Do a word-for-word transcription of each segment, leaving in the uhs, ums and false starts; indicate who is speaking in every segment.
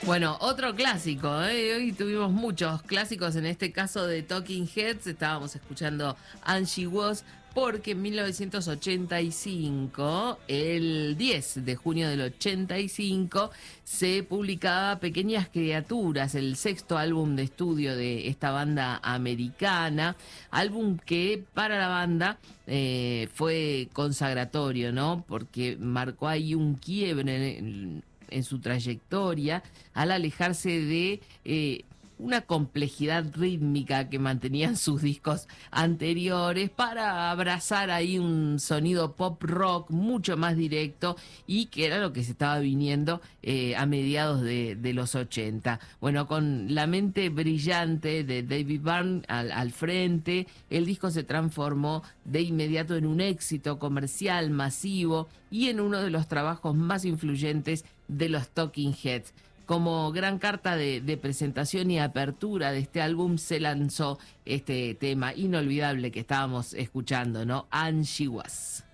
Speaker 1: Bueno, otro clásico, ¿eh? Hoy tuvimos muchos clásicos, en este caso de Talking Heads, estábamos escuchando Angie Was, porque en mil novecientos ochenta y cinco, el diez de junio del ochenta y cinco, se publicaba Pequeñas Criaturas, el sexto álbum de estudio de esta banda americana, álbum que para la banda eh, fue consagratorio, ¿no? Porque marcó ahí un quiebre en, en su trayectoria al alejarse de eh, una complejidad rítmica que mantenían sus discos anteriores para abrazar ahí un sonido pop rock mucho más directo y que era lo que se estaba viniendo eh, a mediados de, de los ochenta. Bueno, con la mente brillante de David Byrne al, al frente, el disco se transformó de inmediato en un éxito comercial masivo y en uno de los trabajos más influyentes de los Talking Heads. Como gran carta de, de presentación y apertura de este álbum se lanzó este tema inolvidable que estábamos escuchando, ¿no? Angie Was.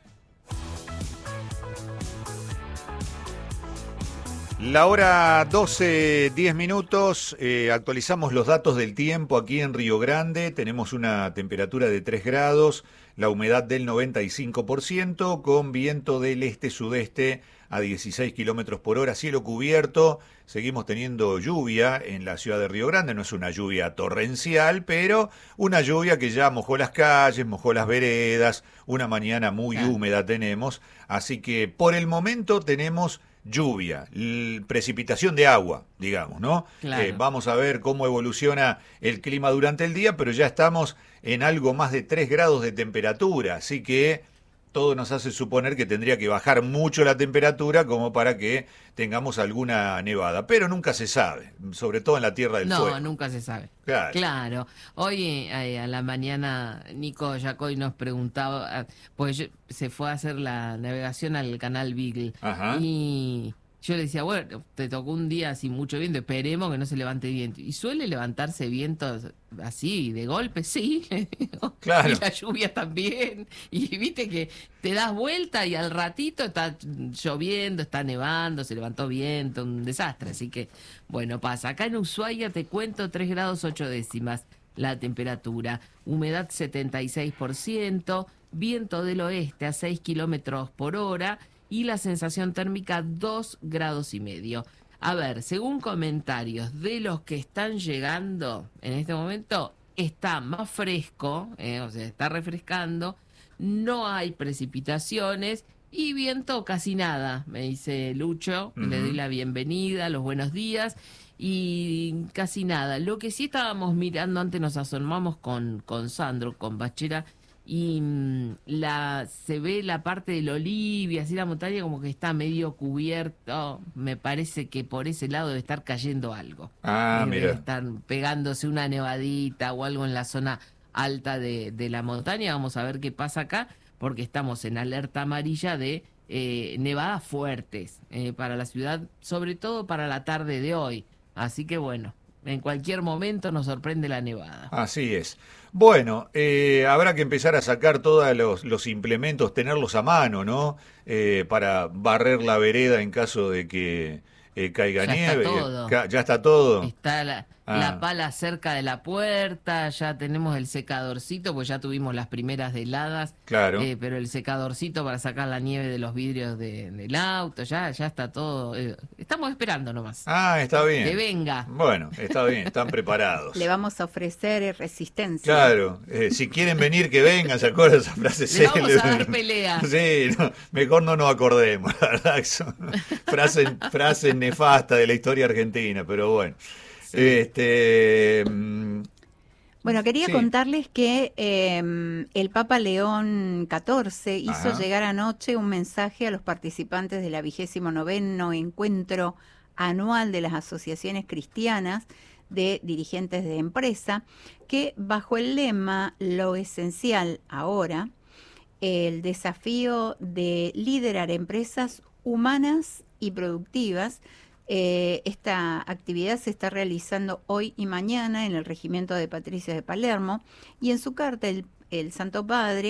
Speaker 2: La hora doce, diez minutos, eh, actualizamos los datos del tiempo aquí en Río Grande, tenemos una temperatura de tres grados, la humedad del noventa y cinco por ciento, con viento del este-sudeste a dieciséis kilómetros por hora, cielo cubierto, seguimos teniendo lluvia en la ciudad de Río Grande, no es una lluvia torrencial, pero una lluvia que ya mojó las calles, mojó las veredas, una mañana muy
Speaker 1: Claro.
Speaker 2: húmeda tenemos, así que por el momento tenemos lluvia, l- precipitación de agua, digamos, ¿no?
Speaker 1: Claro.
Speaker 2: Eh, vamos a ver cómo evoluciona el clima durante el día, pero ya estamos en algo más de tres grados de temperatura, así que todo nos hace suponer que tendría que bajar mucho la temperatura como para que tengamos alguna nevada, pero nunca se sabe, sobre todo en la Tierra del
Speaker 1: No,
Speaker 2: Fuego.
Speaker 1: nunca se sabe.
Speaker 2: Claro.
Speaker 1: Claro. Hoy eh, a la mañana Nico Yacoy nos preguntaba, pues yo- se fue a hacer la navegación al canal Beagle.
Speaker 2: Ajá.
Speaker 1: Y yo le decía, bueno, te tocó un día sin mucho viento, esperemos que no se levante viento. ¿Y suele levantarse vientos así, de golpe? Sí. le digo.
Speaker 2: Claro.
Speaker 1: Y la lluvia también. Y viste que te das vuelta y al ratito está lloviendo, está nevando, se levantó viento, un desastre. Así que, bueno, pasa. Acá en Ushuaia te cuento tres grados ocho décimas la temperatura, humedad setenta y seis por ciento, viento del oeste a seis kilómetros por hora y la sensación térmica dos grados y medio. A ver, según comentarios de los que están llegando en este momento, está más fresco, eh, o sea, está refrescando, no hay precipitaciones y viento casi nada, me dice Lucho, que le doy
Speaker 2: Ujú.
Speaker 1: la bienvenida, los buenos días y casi nada. Lo que sí estábamos mirando, antes nos asomamos con, con Sandro, con Bachera, y mm, la se ve la parte del Olivia, así la montaña como que está medio cubierto. Me parece que por ese lado debe estar cayendo algo.
Speaker 2: Ah,
Speaker 1: Eh, debe
Speaker 2: mira.
Speaker 1: estar pegándose una nevadita o algo en la zona alta de, de la montaña. Vamos a ver qué pasa acá, porque estamos en alerta amarilla de eh, nevadas fuertes eh, para la ciudad, sobre todo para la tarde de hoy. Así que bueno, en cualquier momento nos sorprende la nevada.
Speaker 2: Así es. Bueno, eh, habrá que empezar a sacar todos los, los implementos, tenerlos a mano, ¿no? Eh, para barrer la vereda en caso de que eh, caiga
Speaker 1: Ya está
Speaker 2: nieve.
Speaker 1: todo.
Speaker 2: Ca- ¿Ya está todo?
Speaker 1: Está la,
Speaker 2: Ah.
Speaker 1: la pala cerca de la puerta, ya tenemos el secadorcito, pues ya tuvimos las primeras heladas,
Speaker 2: Claro.
Speaker 1: eh, pero el secadorcito para sacar la nieve de los vidrios de- del auto, ya, ya está todo. eh, estamos esperando nomás.
Speaker 2: Ah, está bien.
Speaker 1: Que venga.
Speaker 2: Bueno, está bien, están preparados.
Speaker 3: Le vamos a ofrecer eh, resistencia.
Speaker 2: Claro, eh, si quieren venir, que vengan, ¿se acuerdan esa frase
Speaker 1: Le vamos a
Speaker 2: célebre?
Speaker 1: dar pelea.
Speaker 2: Sí, no, mejor no nos acordemos, la verdad que son frases, frases nefastas de la historia argentina, pero bueno. Este, mm,
Speaker 3: Bueno, quería
Speaker 2: Sí.
Speaker 3: contarles que eh, el Papa León catorce hizo
Speaker 2: Ajá.
Speaker 3: llegar anoche un mensaje a los participantes de la vigésimo noveno encuentro anual de las asociaciones cristianas de dirigentes de empresa, que bajo el lema "Lo esencial ahora", el desafío de liderar empresas humanas y productivas. Eh, esta actividad se está realizando hoy y mañana en el Regimiento de Patricios de Palermo, y en su carta el, el Santo Padre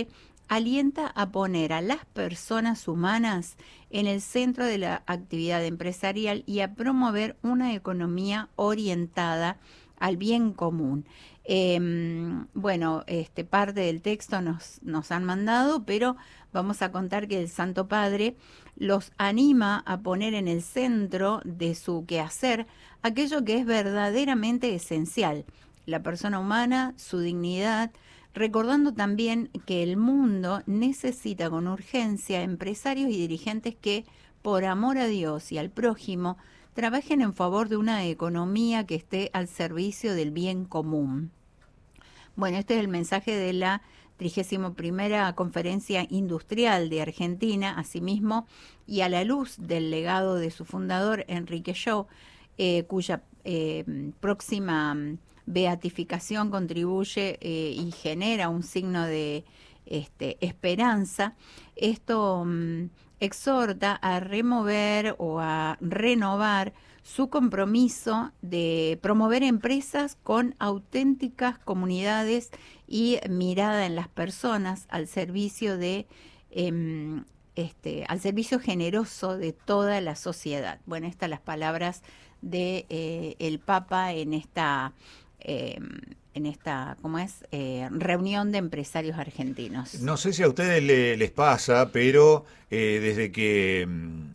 Speaker 3: alienta a poner a las personas humanas en el centro de la actividad empresarial y a promover una economía orientada al bien común. Eh, bueno, este, parte del texto nos, nos han mandado, pero vamos a contar que el Santo Padre los anima a poner en el centro de su quehacer aquello que es verdaderamente esencial, la persona humana, su dignidad, recordando también que el mundo necesita con urgencia empresarios y dirigentes que, por amor a Dios y al prójimo, trabajen en favor de una economía que esté al servicio del bien común. Bueno, este es el mensaje de la trigésima primera Conferencia Industrial de Argentina, asimismo, y a la luz del legado de su fundador, Enrique Shaw, eh, cuya eh, próxima beatificación contribuye eh, y genera un signo de este, esperanza. Esto um, exhorta a remover o a renovar su compromiso de promover empresas con auténticas comunidades y mirada en las personas al servicio de eh, este, al servicio generoso de toda la sociedad. Bueno, estas las palabras de eh, el Papa en esta eh, en esta, ¿cómo es? Eh, reunión de empresarios argentinos.
Speaker 2: No sé si a ustedes le, les pasa, pero eh, desde que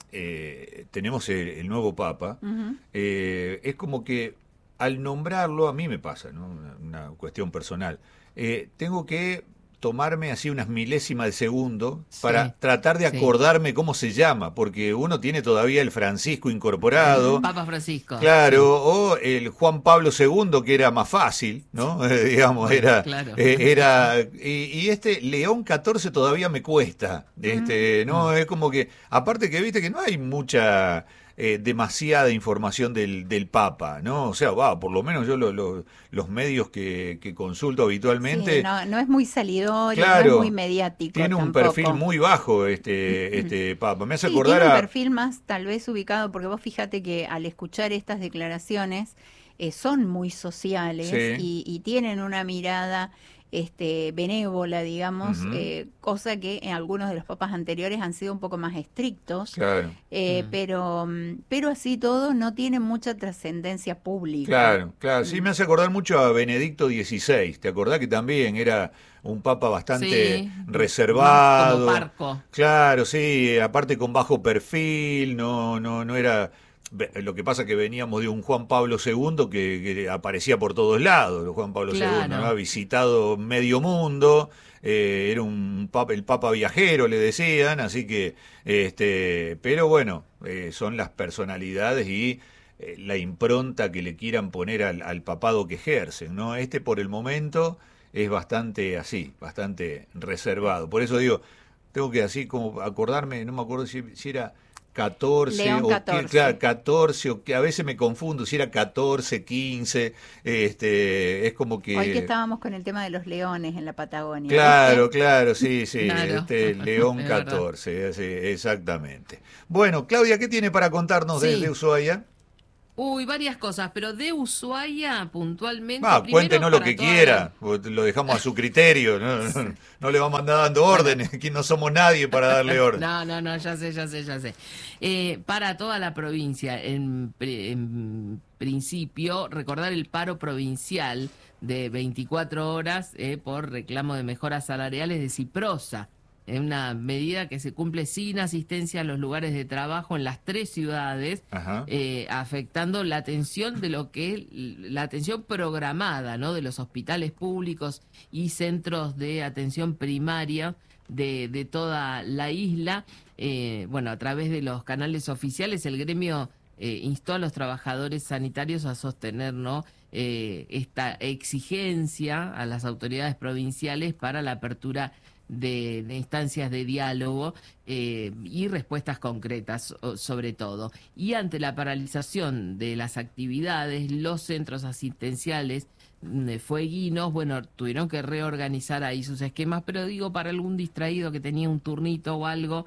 Speaker 2: eh, tenemos el, el nuevo Papa, uh-huh. eh, es como que al nombrarlo, a mí me pasa, ¿no? Una, una cuestión personal, eh, tengo que tomarme así unas milésimas de segundo sí, para tratar de acordarme sí. cómo se llama, porque uno tiene todavía el Francisco incorporado.
Speaker 1: Papa Francisco.
Speaker 2: Claro, sí. o el Juan Pablo segundo, que era más fácil, ¿no? Eh, digamos, era... Claro. Eh, era y, y este León catorce todavía me cuesta, este, ¿no? Mm. Es como que, aparte que viste que no hay mucha... Eh, demasiada información del, del Papa, ¿no? O sea, va, por lo menos yo lo, lo, los medios que, que consulto habitualmente...
Speaker 3: Sí, no, no es muy salidor, claro, no es muy mediático
Speaker 2: tiene un
Speaker 3: tampoco.
Speaker 2: perfil muy bajo este, este Papa. Me hace
Speaker 3: sí,
Speaker 2: acordar
Speaker 3: tiene
Speaker 2: a...
Speaker 3: un perfil más tal vez ubicado, porque vos fíjate que al escuchar estas declaraciones eh, son muy sociales sí. y, y tienen una mirada... este benévola, digamos, uh-huh. eh, cosa que en algunos de los papas anteriores han sido un poco más estrictos,
Speaker 2: claro.
Speaker 3: eh, uh-huh. pero pero así todo no tiene mucha trascendencia pública.
Speaker 2: Claro, claro, sí, me hace acordar mucho a Benedicto dieciséis, ¿te acordás que también era un papa bastante sí, reservado?
Speaker 1: Como parco.
Speaker 2: Claro, sí, aparte con bajo perfil, no, no, no era... Lo que pasa es que veníamos de un Juan Pablo segundo que, que aparecía por todos lados. Juan Pablo claro. segundo, ¿no? Ha visitado medio mundo, eh, era un papa, el papa viajero, le decían, así que, este, pero bueno, eh, son las personalidades y eh, la impronta que le quieran poner al, al papado que ejercen, ¿no? Este por el momento es bastante así, bastante reservado. Por eso digo, tengo que así como acordarme, no me acuerdo si, si era... catorce,
Speaker 3: León
Speaker 2: o
Speaker 3: catorce.
Speaker 2: Que, claro, catorce, o que a veces me confundo si era catorce, quince, este, es como que...
Speaker 3: Hoy que estábamos con el tema de los leones en la Patagonia.
Speaker 2: Claro, ¿viste? Claro, sí, sí,
Speaker 1: claro.
Speaker 2: este, León catorce, sí, exactamente. Bueno, Claudia, ¿qué tiene para contarnos sí. desde Ushuaia?
Speaker 1: Uy, varias cosas, pero de Ushuaia puntualmente...
Speaker 2: Ah, cuéntenos lo que quiera, la... lo dejamos a su criterio, no, no, no le vamos a andar dando órdenes, que no somos nadie para darle orden.
Speaker 1: No, no, no, ya sé, ya sé, ya sé. Eh, para toda la provincia, en, en principio, recordar el paro provincial de veinticuatro horas eh, por reclamo de mejoras salariales de Ciprosa. Es una medida que se cumple sin asistencia a los lugares de trabajo en las tres ciudades, eh, afectando la atención de lo que es la atención programada, ¿no? De los hospitales públicos y centros de atención primaria de, de toda la isla. Eh, bueno, a través de los canales oficiales, el gremio eh, instó a los trabajadores sanitarios a sostener, ¿no? eh, esta exigencia a las autoridades provinciales para la apertura De, de instancias de diálogo eh, y respuestas concretas sobre todo. Y ante la paralización de las actividades, los centros asistenciales eh, fueguinos, bueno, tuvieron que reorganizar ahí sus esquemas, pero digo, para algún distraído que tenía un turnito o algo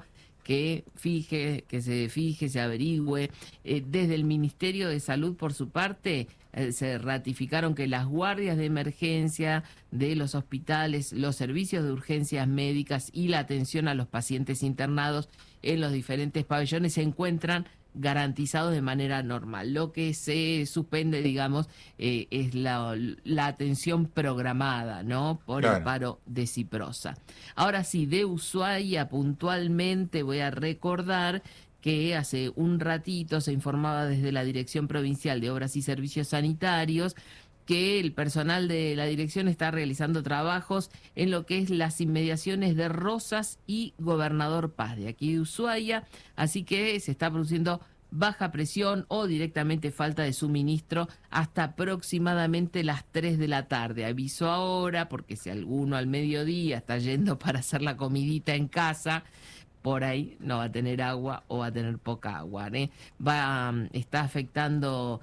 Speaker 1: que fije, que se fije, se averigüe. Eh, desde el Ministerio de Salud, por su parte, eh, se ratificaron que las guardias de emergencia de los hospitales, los servicios de urgencias médicas y la atención a los pacientes internados en los diferentes pabellones se encuentran garantizados de manera normal. Lo que se suspende, digamos, eh, es la, la atención programada, ¿no? Por
Speaker 2: Claro.
Speaker 1: el paro de Ciprosa. Ahora sí, de Ushuaia puntualmente voy a recordar que hace un ratito se informaba desde la Dirección Provincial de Obras y Servicios Sanitarios que el personal de la dirección está realizando trabajos en lo que es las inmediaciones de Rosas y Gobernador Paz, de aquí de Ushuaia, así que se está produciendo baja presión o directamente falta de suministro hasta aproximadamente las tres de la tarde. Aviso ahora, porque si alguno al mediodía está yendo para hacer la comidita en casa, por ahí no va a tener agua o va a tener poca agua, ¿eh? Va, está afectando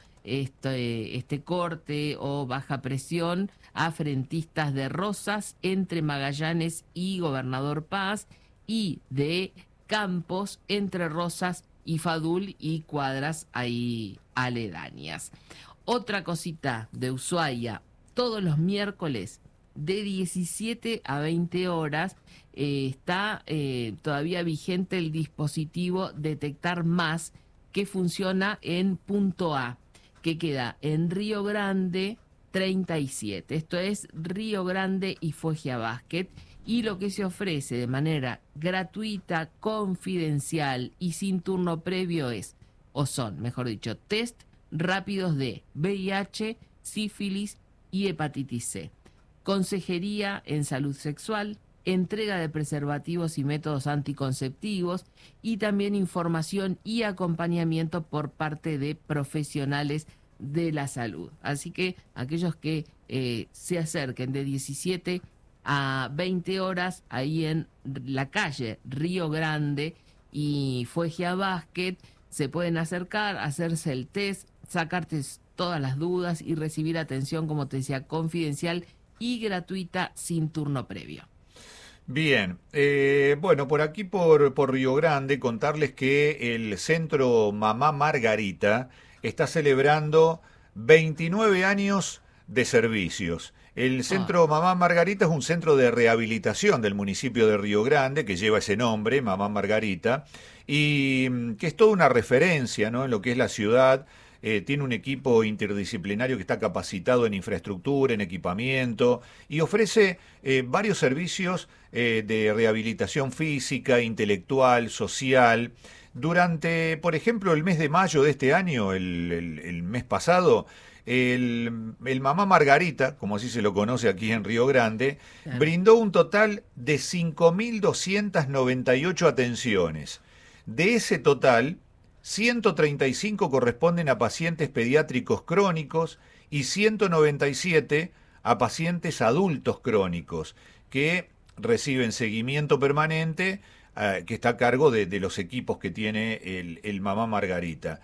Speaker 1: este, este corte o baja presión a frentistas de Rosas entre Magallanes y Gobernador Paz y de Campos entre Rosas y Fadul y cuadras ahí aledañas. Otra cosita de Ushuaia, todos los miércoles de diecisiete a veinte horas eh, está eh, todavía vigente el dispositivo Detectar Más, que funciona en Punto A, que queda en Río Grande treinta y siete. Esto es Río Grande y Foggia Basket. Y lo que se ofrece de manera gratuita, confidencial y sin turno previo es, o son, mejor dicho, test rápidos de V I H, sífilis y hepatitis C, consejería en salud sexual, entrega de preservativos y métodos anticonceptivos y también información y acompañamiento por parte de profesionales de la salud. Así que aquellos que eh, se acerquen de diecisiete a veinte horas ahí en la calle Río Grande y Foggia Basket se pueden acercar, hacerse el test, sacarte todas las dudas y recibir atención, como te decía, confidencial y gratuita sin turno previo.
Speaker 2: Bien, eh, bueno, por aquí por, por Río Grande contarles que el Centro Mamá Margarita está celebrando veintinueve años de servicios. El Centro Mamá Margarita es un centro de rehabilitación del municipio de Río Grande que lleva ese nombre, Mamá Margarita, y que es toda una referencia, ¿no?, en lo que es la ciudad. Eh, tiene un equipo interdisciplinario que está capacitado en infraestructura, en equipamiento, y ofrece eh, varios servicios eh, de rehabilitación física, intelectual, social. Durante, por ejemplo, el mes de mayo de este año, el, el, el mes pasado, el, el Mamá Margarita, como así se lo conoce aquí en Río Grande, claro, brindó un total de cinco mil doscientas noventa y ocho atenciones. De ese total, ciento treinta y cinco corresponden a pacientes pediátricos crónicos y ciento noventa y siete a pacientes adultos crónicos que reciben seguimiento permanente eh, que está a cargo de, de los equipos que tiene el, el Mamá Margarita.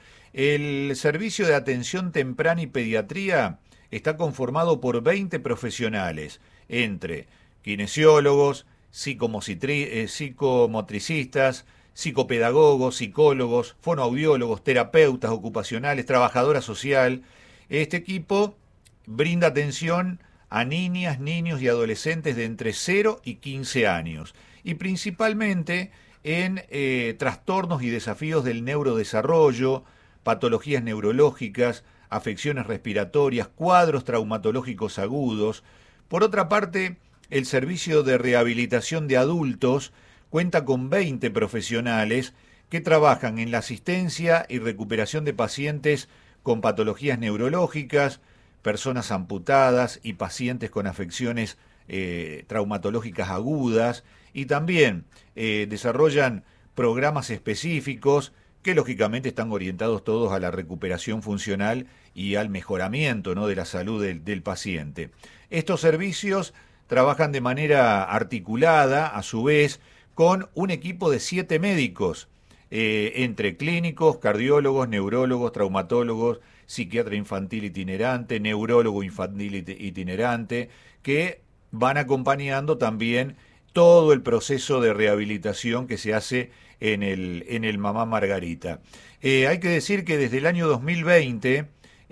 Speaker 2: El servicio de atención temprana y pediatría está conformado por veinte profesionales, entre kinesiólogos, psicomocitri- eh, psicomotricistas, psicopedagogos, psicólogos, fonoaudiólogos, terapeutas ocupacionales, trabajadora social. Este equipo brinda atención a niñas, niños y adolescentes de entre cero y quince años, y principalmente en eh, trastornos y desafíos del neurodesarrollo, patologías neurológicas, afecciones respiratorias, cuadros traumatológicos agudos. Por otra parte, el servicio de rehabilitación de adultos cuenta con veinte profesionales que trabajan en la asistencia y recuperación de pacientes con patologías neurológicas, personas amputadas y pacientes con afecciones eh, traumatológicas agudas, y también eh, desarrollan programas específicos que lógicamente están orientados todos a la recuperación funcional y al mejoramiento, ¿no?, de la salud del, del paciente. Estos servicios trabajan de manera articulada, a su vez, con un equipo de siete médicos, eh, entre clínicos, cardiólogos, neurólogos, traumatólogos, psiquiatra infantil itinerante, neurólogo infantil itinerante, que van acompañando también todo el proceso de rehabilitación que se hace en el, en el Mamá Margarita. Eh, hay que decir que desde el año dos mil veinte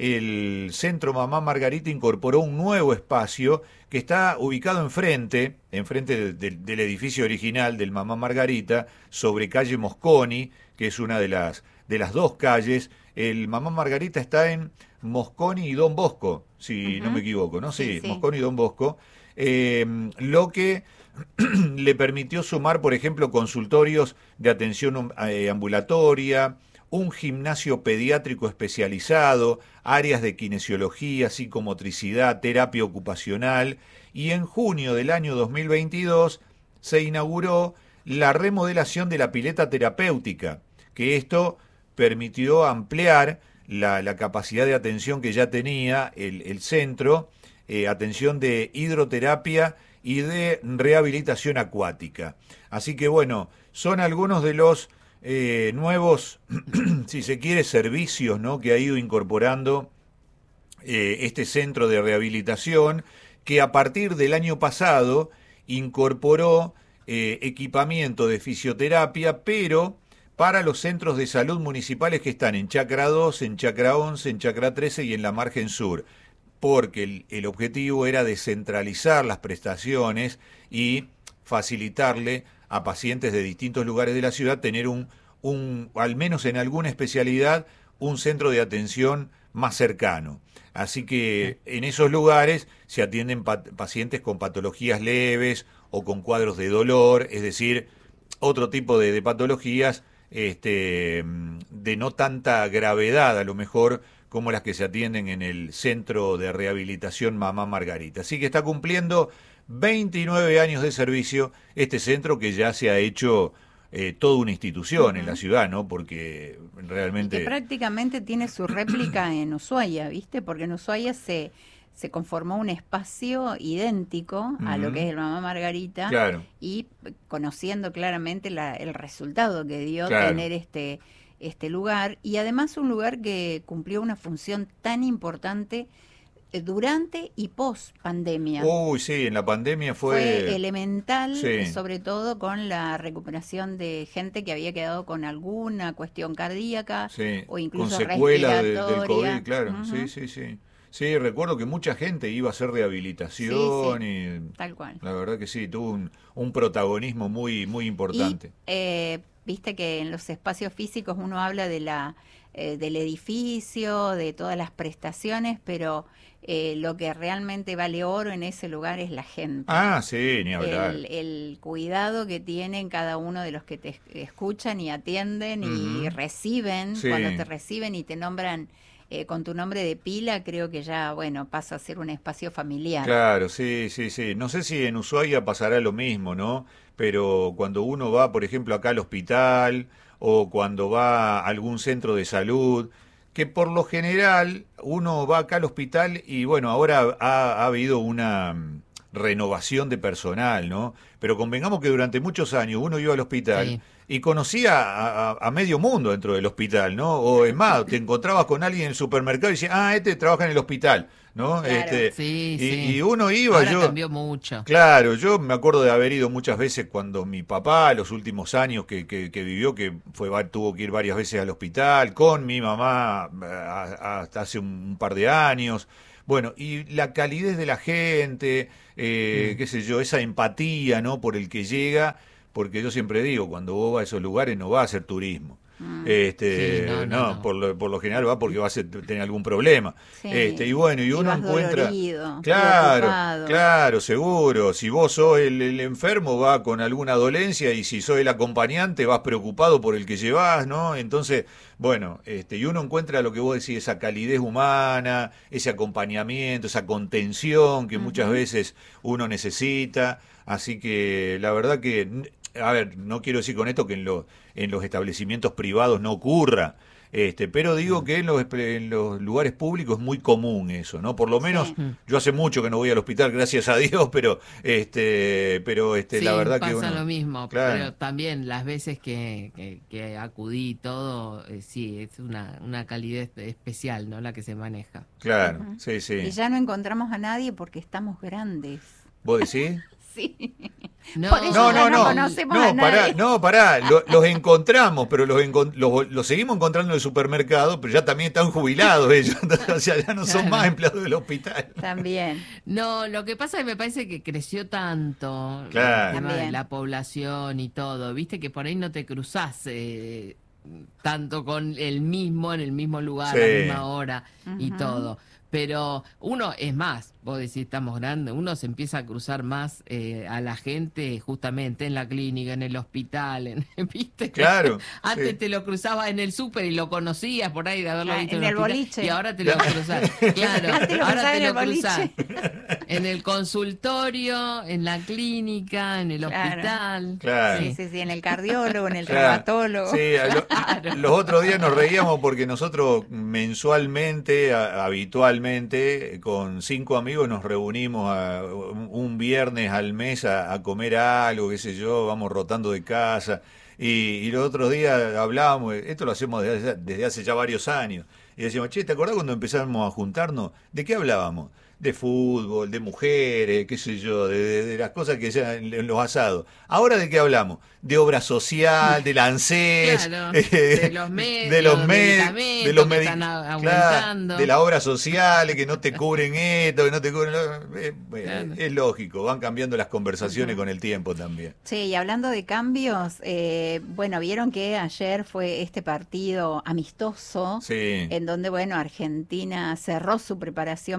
Speaker 2: el Centro Mamá Margarita incorporó un nuevo espacio que está ubicado enfrente, enfrente de, de, del edificio original del Mamá Margarita, sobre calle Mosconi, que es una de las, de las dos calles. El Mamá Margarita está en Mosconi y Don Bosco, si uh-huh. no me equivoco, ¿no? Sí, sí, sí. Mosconi y Don Bosco. Eh, lo que le permitió sumar, por ejemplo, consultorios de atención eh, ambulatoria, un gimnasio pediátrico especializado, áreas de kinesiología, psicomotricidad, terapia ocupacional, y en junio del año dos mil veintidós se inauguró la remodelación de la pileta terapéutica, que esto permitió ampliar la, la capacidad de atención que ya tenía el, el centro, eh, atención de hidroterapia y de rehabilitación acuática. Así que bueno, son algunos de los Eh, nuevos, si se quiere, servicios, ¿no?, que ha ido incorporando eh, este centro de rehabilitación, que a partir del año pasado incorporó eh, equipamiento de fisioterapia, pero para los centros de salud municipales que están en Chacra dos, en Chacra once, en Chacra trece y en la Margen Sur, porque el, el objetivo era descentralizar las prestaciones y facilitarle a pacientes de distintos lugares de la ciudad tener un, un, al menos en alguna especialidad, un centro de atención más cercano. Así que en esos lugares se atienden pa- pacientes con patologías leves o con cuadros de dolor, es decir, otro tipo de, de patologías este, de no tanta gravedad, a lo mejor, como las que se atienden en el Centro de Rehabilitación Mamá Margarita. Así que está cumpliendo veintinueve años de servicio este centro, que ya se ha hecho eh, toda una institución uh-huh. en la ciudad, ¿no? Porque realmente...
Speaker 3: Y que prácticamente tiene su réplica en Ushuaia, ¿viste? Porque en Ushuaia se, se conformó un espacio idéntico uh-huh. a lo que es el Mamá Margarita,
Speaker 2: claro.
Speaker 3: y conociendo claramente la, el resultado que dio
Speaker 2: claro.
Speaker 3: tener este, este lugar, y además un lugar que cumplió una función tan importante durante y post pandemia.
Speaker 2: Uy, sí, en la pandemia fue...
Speaker 3: Fue elemental,
Speaker 2: sí.
Speaker 3: sobre todo con la recuperación de gente que había quedado con alguna cuestión cardíaca
Speaker 2: sí.
Speaker 3: o incluso
Speaker 2: con secuela de,
Speaker 3: respiratoria.
Speaker 2: del COVID, claro.
Speaker 3: Uh-huh.
Speaker 2: Sí, sí, sí. Sí, recuerdo que mucha gente iba a hacer rehabilitación,
Speaker 3: sí, sí.
Speaker 2: y
Speaker 3: tal cual.
Speaker 2: La verdad que sí, tuvo un, un protagonismo muy, muy importante.
Speaker 3: Y, eh, viste que en los espacios físicos uno habla de la eh, del edificio, de todas las prestaciones, pero eh, lo que realmente vale oro en ese lugar es la gente.
Speaker 2: Ah, sí, ni hablar.
Speaker 3: El, el cuidado que tienen cada uno de los que te escuchan y atienden uh-huh. y reciben, sí. cuando te reciben y te nombran eh, con tu nombre de pila, creo que ya, bueno, pasa a ser un espacio familiar.
Speaker 2: Claro, sí, sí, sí. No sé si en Ushuaia pasará lo mismo, ¿no? Pero cuando uno va, por ejemplo, acá al hospital o cuando va a algún centro de salud, que por lo general uno va acá al hospital y bueno, ahora ha, ha habido una renovación de personal, ¿no? Pero convengamos que durante muchos años uno iba al hospital sí. y conocía a, a, a medio mundo dentro del hospital, ¿no? O es más, te encontrabas con alguien en el supermercado y decías, ah, este trabaja en el hospital, ¿no?
Speaker 3: Claro.
Speaker 2: Este,
Speaker 1: sí,
Speaker 2: y,
Speaker 1: sí.
Speaker 2: y uno iba,
Speaker 1: ahora
Speaker 2: yo...
Speaker 1: cambió mucho.
Speaker 2: Claro, yo me acuerdo de haber ido muchas veces cuando mi papá, los últimos años que, que, que vivió, que fue tuvo que ir varias veces al hospital, con mi mamá hasta hace un par de años. Bueno, y la calidez de la gente, eh, mm. qué sé yo, esa empatía, ¿no?, por el que llega, porque yo siempre digo, cuando vos vas a esos lugares no vas a hacer turismo. Mm. Este, sí, no, no, no, no. Por, lo, por lo general va porque vas a tener algún problema. Sí. Este, y bueno, y uno encuentra...
Speaker 3: Dolorido,
Speaker 2: claro,
Speaker 3: preocupado.
Speaker 2: Claro, seguro. Si vos sos el, el enfermo, va con alguna dolencia, y si sos el acompañante, vas preocupado por el que llevas, ¿no? Entonces, bueno, este, y uno encuentra lo que vos decís, esa calidez humana, ese acompañamiento, esa contención que uh-huh. muchas veces uno necesita. Así que la verdad que... A ver, no quiero decir con esto que en, lo, en los establecimientos privados no ocurra, este, pero digo que en los, en los lugares públicos es muy común eso, ¿no? Por lo menos sí. yo hace mucho que no voy al hospital, gracias a Dios, pero este, pero este,
Speaker 1: sí,
Speaker 2: la verdad
Speaker 1: pasa
Speaker 2: que uno,
Speaker 1: lo mismo,
Speaker 2: claro.
Speaker 1: pero también las veces que, que, que acudí y todo, eh, sí, es una, una calidez especial, ¿no? La que se maneja.
Speaker 2: Claro,
Speaker 3: uh-huh.
Speaker 2: sí, sí.
Speaker 3: Y ya no encontramos a nadie porque estamos grandes.
Speaker 2: ¿Vos decís?
Speaker 3: Sí.
Speaker 1: No,
Speaker 3: Por eso
Speaker 2: No,
Speaker 3: ya
Speaker 2: no, no,
Speaker 3: conocemos a
Speaker 2: no, pará,
Speaker 3: nadie.
Speaker 2: no, pará, lo- los encontramos, pero los, encon- los, los seguimos encontrando en el supermercado, pero ya también están jubilados ellos, o sea, ya no son
Speaker 1: Claro.
Speaker 2: más empleados del hospital.
Speaker 3: También.
Speaker 1: No, lo que pasa es que me parece que creció tanto
Speaker 2: Claro.
Speaker 1: el tema
Speaker 3: También.
Speaker 1: de la población y todo, viste que por ahí no te cruzás eh, tanto con el mismo en el mismo lugar,
Speaker 2: Sí.
Speaker 1: a la misma hora y
Speaker 3: Ujú.
Speaker 1: todo. Pero uno, es más, vos decís estamos grandes, uno se empieza a cruzar más eh, a la gente justamente en la clínica, en el hospital, en, ¿viste?
Speaker 2: Claro,
Speaker 1: Antes
Speaker 2: sí.
Speaker 1: te lo cruzabas en el súper y lo conocías por ahí de haberlo
Speaker 3: Ah,
Speaker 1: visto
Speaker 3: en
Speaker 1: en,
Speaker 3: el
Speaker 1: hospital,
Speaker 3: boliche.
Speaker 1: y ahora te lo cruzás. Claro,
Speaker 3: Antes lo
Speaker 1: ahora
Speaker 3: cruzaba
Speaker 1: te
Speaker 3: en
Speaker 1: lo
Speaker 3: el boliche.
Speaker 1: cruzás en el consultorio, en la clínica, en el
Speaker 3: Claro.
Speaker 1: hospital.
Speaker 2: Claro.
Speaker 3: Sí, sí, sí, en el cardiólogo, en el
Speaker 2: Claro.
Speaker 3: traumatólogo.
Speaker 2: Sí, a lo-
Speaker 1: Claro.
Speaker 2: los otros días nos reíamos porque nosotros mensualmente, a- habitualmente, con cinco amigos nos reunimos a- un un viernes al mes a, a comer algo, qué sé yo, vamos rotando de casa. Y, y los otros días hablábamos, esto lo hacemos desde, desde hace ya varios años, y decíamos, che, ¿te acordás cuando empezamos a juntarnos? ¿De qué hablábamos? De fútbol, de mujeres, qué sé yo, de, de- de las cosas que sean en los asados. ¿Ahora de qué hablamos? De obra social, del ANSES,
Speaker 1: Claro,
Speaker 2: eh,
Speaker 1: de los medios,
Speaker 2: de los
Speaker 1: de
Speaker 2: med-
Speaker 1: medicamentos
Speaker 2: de los
Speaker 1: que
Speaker 2: medi-
Speaker 1: están a-
Speaker 2: claro,
Speaker 1: aumentando.
Speaker 2: de las obras sociales que no te cubren esto, que no te cubren lo- eh, eh,
Speaker 1: Claro.
Speaker 2: es lógico, van cambiando las conversaciones con el tiempo también.
Speaker 3: Sí, y hablando de cambios, eh, bueno, vieron que ayer fue este partido amistoso
Speaker 2: Sí.
Speaker 3: en donde, bueno, Argentina cerró su preparación